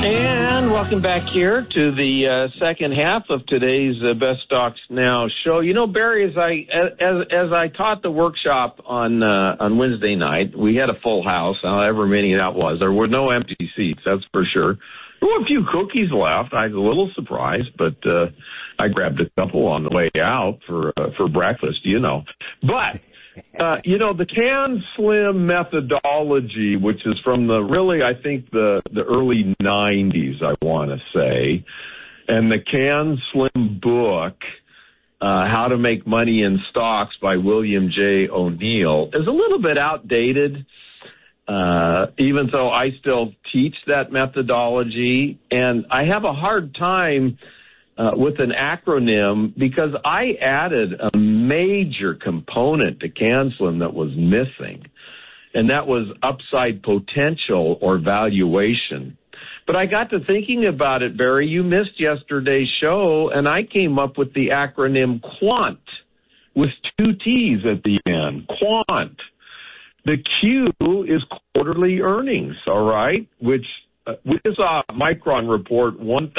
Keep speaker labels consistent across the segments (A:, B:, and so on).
A: And welcome back here to the second half of today's Best Stocks Now show. You know, Barry, as I taught the workshop on Wednesday night, we had a full house, however many that was. There were no empty seats, that's for sure. There were a few cookies left. I was a little surprised, but I grabbed a couple on the way out for breakfast, you know. But the Can Slim methodology, which is from the early 90s, I want to say, and the Can Slim book, How to Make Money in Stocks by William J. O'Neill, is a little bit outdated, even though I still teach that methodology. And I have a hard time with an acronym because I added a major component to Can Slim that was missing, and that was upside potential or valuation. But I got to thinking about it, Barry. You missed yesterday's show, and I came up with the acronym QUANT with two T's at the end, QUANT. The Q is quarterly earnings, all right, which we saw Micron report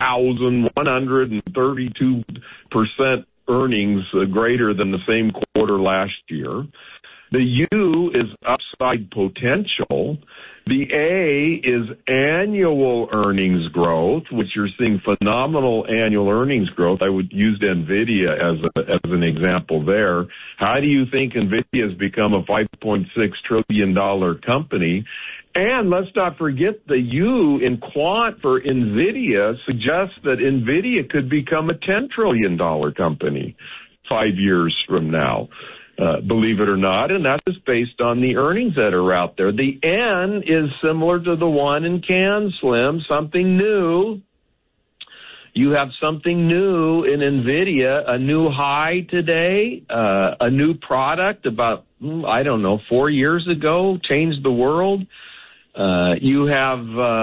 A: 1,132% earnings greater than the same quarter last year. The U is upside potential. The A is annual earnings growth, which you're seeing phenomenal annual earnings growth. I would use NVIDIA as an example there. How do you think NVIDIA has become a $5.6 trillion company? And let's not forget the U in quant for NVIDIA suggests that NVIDIA could become a $10 trillion company 5 years from now. Believe it or not, and that is based on the earnings that are out there. The N is similar to the one in Can Slim, something new. You have something new in NVIDIA, a new high today, a new product about, 4 years ago, changed the world. You have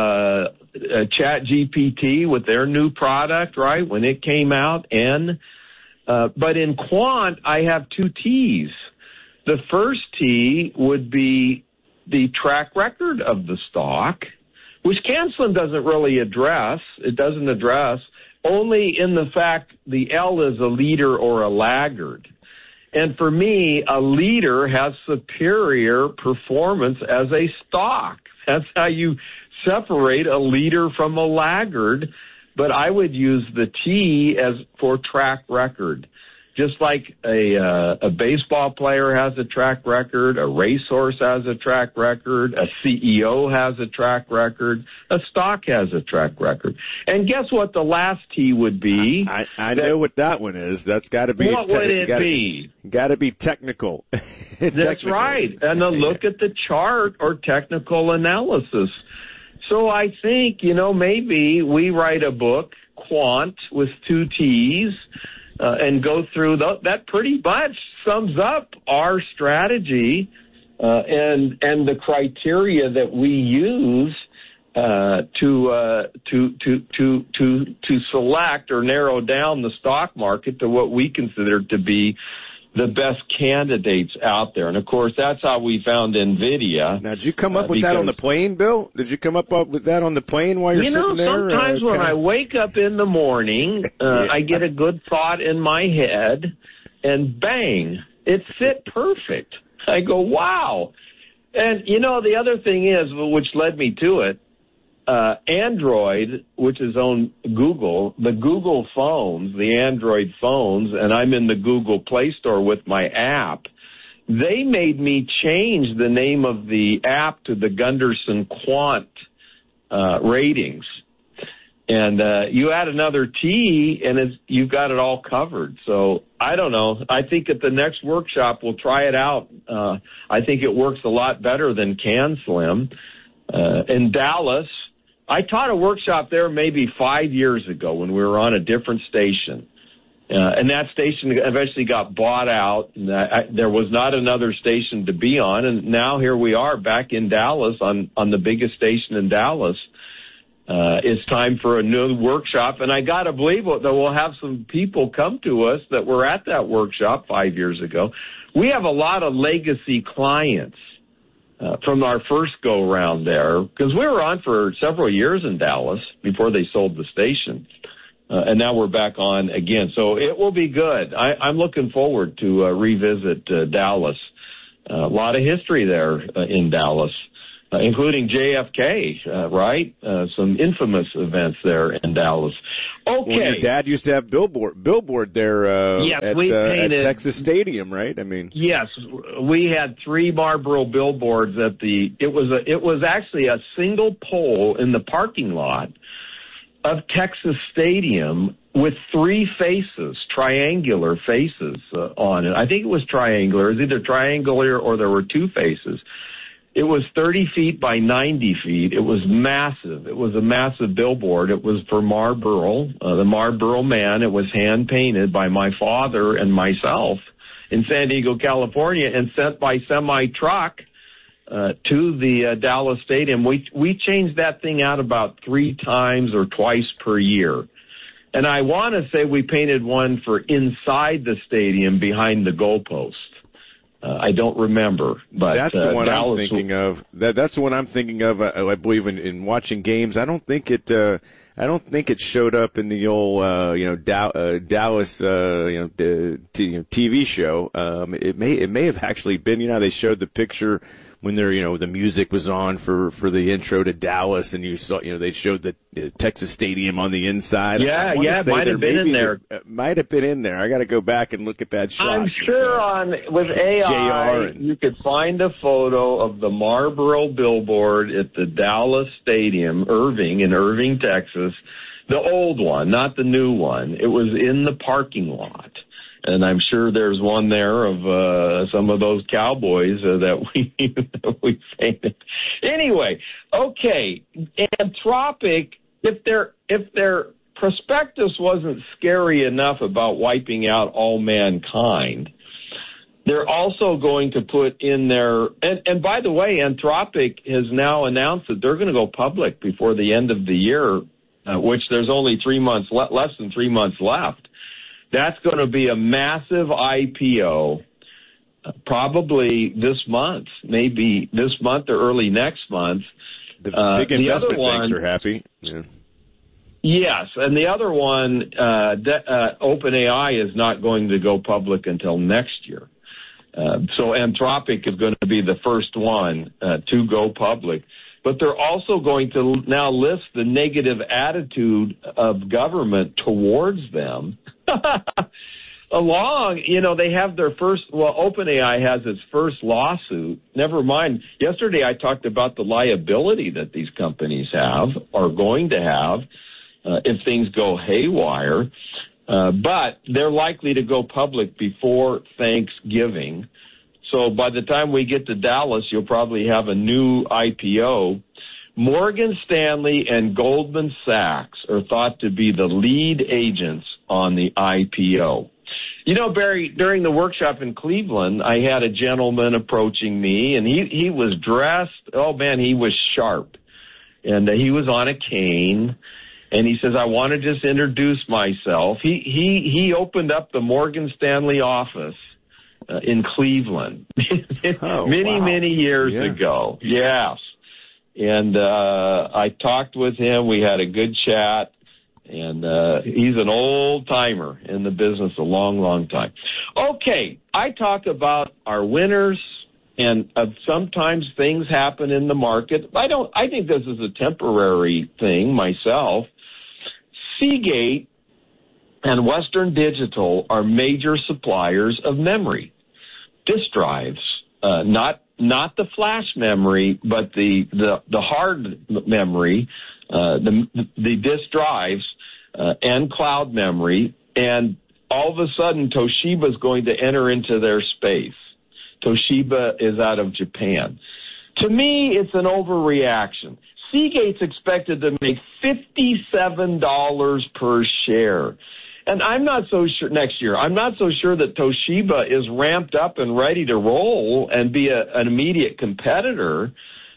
A: ChatGPT with their new product, right, when it came out, N. But in quant, I have two T's. The first T would be the track record of the stock, which Can Slim doesn't really address. It doesn't address only in the fact the L is a leader or a laggard. And for me, a leader has superior performance as a stock. That's how you separate a leader from a laggard. But I would use the T as for track record. Just like a baseball player has a track record, a racehorse has a track record, a CEO has a track record, a stock has a track record. And guess what the last T would be?
B: I know what that one is. That's got to be.
A: What would it be?
B: Got to be technical.
A: That's right. And a look at the chart or technical analysis. So I think, maybe we write a book, Quant, with two T's, and go through that pretty much sums up our strategy and the criteria that we use to select or narrow down the stock market to what we consider to be the best candidates out there. And, of course, that's how we found NVIDIA.
B: Now, did you come up with that on the plane, Bill? Did you come up with that on the plane while you're sitting there?
A: Sometimes when I wake up in the morning, I get a good thought in my head, and bang, it fit perfect. I go, wow. And, the other thing is, which led me to it, Android, which is on Google, the Google phones, the Android phones, and I'm in the Google Play Store with my app, they made me change the name of the app to the Gunderson Quant ratings. And you add another T, and you've got it all covered. So I don't know. I think at the next workshop, we'll try it out. I think it works a lot better than Can Slim. In Dallas, I taught a workshop there maybe 5 years ago when we were on a different station. And that station eventually got bought out. And there was not another station to be on. And now here we are back in Dallas on the biggest station in Dallas. It's time for a new workshop. And I got to believe that we'll have some people come to us that were at that workshop 5 years ago. We have a lot of legacy clients from our first go-round there, because we were on for several years in Dallas before they sold the station. And now we're back on again. So it will be good. I'm looking forward to revisit Dallas. A lot of history there in Dallas, including JFK, right? Some infamous events there in Dallas. Okay.
B: Well, your dad used to have billboard there
A: yes,
B: at Texas Stadium, right? I mean,
A: yes, we had 3 Marlboro billboards at it was actually a single pole in the parking lot of Texas Stadium with 3 faces, triangular faces on it. I think it was triangular. It was either triangular or there were 2 faces. It was 30 feet by 90 feet. It was massive. It was a massive billboard. It was for Marlboro, the Marlboro Man. It was hand-painted by my father and myself in San Diego, California, and sent by semi-truck to the Dallas Stadium. We changed that thing out about 3 times or twice per year. And I want to say we painted one for inside the stadium behind the goalpost. I don't remember, but
B: that's the one
A: Dallas
B: I'm thinking of. That's the one I'm thinking of. I believe in watching games. I don't think it showed up in the old Dallas TV show. It may have actually been. They showed the picture when the music was on for the intro to Dallas, and you saw they showed the Texas Stadium on the inside.
A: Yeah, it might have been in there.
B: Might have been in there. I got to go back and look at that shot.
A: I'm sure with AI you could find a photo of the Marlboro billboard at the Dallas Stadium, in Irving, Texas, the old one, not the new one. It was in the parking lot. And I'm sure there's one there of some of those Cowboys that we painted. Anyway, okay, Anthropic, if their prospectus wasn't scary enough about wiping out all mankind, they're also going to put in their and by the way, Anthropic has now announced that they're going to go public before the end of the year, which there's only 3 months less than 3 months left. That's going to be a massive IPO, probably this month, maybe this month or early next month.
B: The big investment banks are happy. Yeah.
A: Yes, and the other one, OpenAI, is not going to go public until next year. So Anthropic is going to be the first one to go public. But they're also going to now list the negative attitude of government towards them. They have their first, OpenAI has its first lawsuit. Never mind. Yesterday I talked about the liability that these companies are going to have if things go haywire. But they're likely to go public before Thanksgiving. So by the time we get to Dallas, you'll probably have a new IPO. Morgan Stanley and Goldman Sachs are thought to be the lead agents on the IPO. Barry, during the workshop in Cleveland, I had a gentleman approaching me, and he was dressed. Oh, man, he was sharp. And he was on a cane. And he says, I want to just introduce myself. He opened up the Morgan Stanley office in Cleveland many years ago. Yes. And I talked with him. We had a good chat. And he's an old-timer in the business a long, long time. Okay, I talk about our winners, and sometimes things happen in the market. I think this is a temporary thing myself. Seagate and Western Digital are major suppliers of memory, disk drives, not the flash memory, but the hard memory, the disk drives, and cloud memory. And all of a sudden, Toshiba is going to enter into their space. Toshiba is out of Japan. To me, it's an overreaction. Seagate's expected to make $57 per share. And I'm not so sure next year. I'm not so sure that Toshiba is ramped up and ready to roll and be an immediate competitor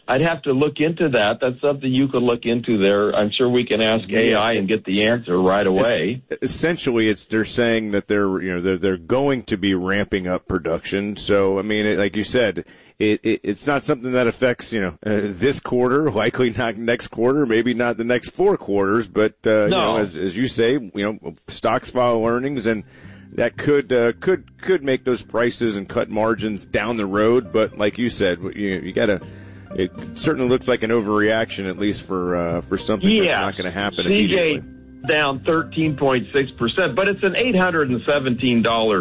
A: I'd have to look into that. That's something you could look into there. I'm sure we can ask AI and get the answer right away.
B: Essentially, they're saying that they're going to be ramping up production. So, I mean, like you said, it's not something that affects, this quarter, likely not next quarter, maybe not the next 4 quarters, but, as you say, stocks follow earnings, and that could make those prices and cut margins down the road. But like you said, you gotta, it certainly looks like an overreaction, at least for something that's not going to happen immediately.
A: CJ down 13.6%, but it's an $817